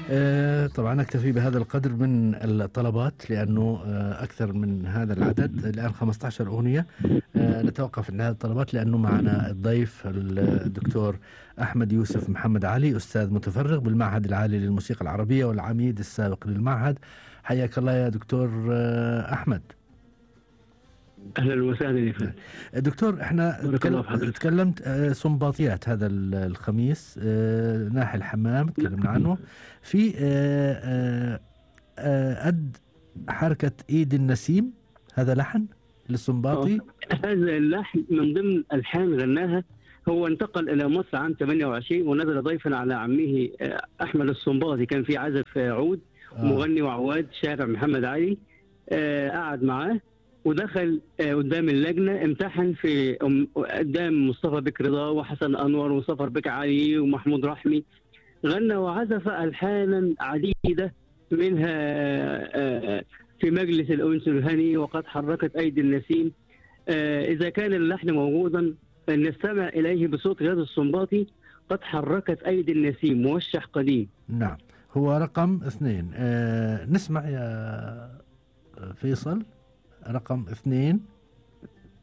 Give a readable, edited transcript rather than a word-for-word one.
طبعا أكتفي بهذا القدر من الطلبات لأنه أكثر من هذا العدد الآن 15 أغنية. نتوقف عند هذه الطلبات لأنه معنا الضيف الدكتور أحمد يوسف محمد علي، أستاذ متفرغ بالمعهد العالي للموسيقى العربية والعميد السابق للمعهد. حياك الله يا دكتور أحمد. اهلا وسهلا يا فندم. دكتور، احنا تكلمت سنباطيات هذا الخميس، ناحي الحمام تكلمنا عنه في قد حركة ايد النسيم، هذا لحن للسنباطي. هذا اللحن من ضمن الحان غناها. هو انتقل الى مصر عام 28 ونزل ضيفا على عمه احمد السنباطي، كان في عزف عود مغني وعواد شارع محمد علي. قعد معاه ودخل قدام اللجنة، امتحن في قدام مصطفى بك رضا وحسن أنور وصفر بك علي ومحمود رحمي. غنى وعزف ألحانا عديدة، منها في مجلس الأنس الهني وقد حركت أيدي النسيم. إذا كان اللحن موجودا نستمع إليه بصوت غاز السنباطي، قد حركت أيدي النسيم موشح قديم. نعم، هو رقم 2. نسمع يا فيصل رقم 2.